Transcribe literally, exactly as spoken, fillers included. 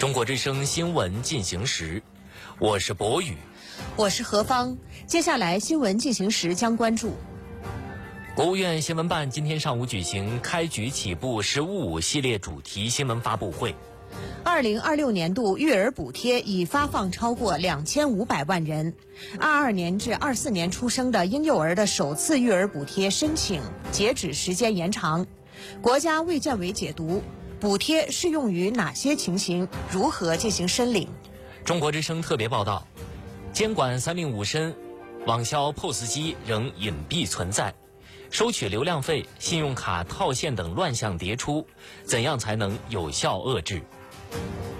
中国之声新闻进行时，我是博宇， 我是何芳。接下来新闻进行时将关注。 国务院新闻办今天上午举行开局起步“十五五”系列主题新闻发布会。 二零二六年度育儿补贴已发放超过两千五百万人。二二年至二四年出生的婴幼儿的首次育儿补贴申请截止时间延长。国家卫健委解读，补贴适用于哪些情形？如何进行申领？ 中国之声特别报道：监管三令五申，网销 P O S 机仍隐蔽存在，收取流量费、信用卡套现等乱象迭出，怎样才能有效遏制？